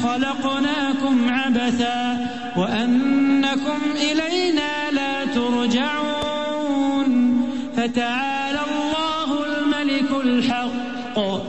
خلقناكم عبثا وأنكم إلينا لا ترجعون فتعالى الله الملك الحق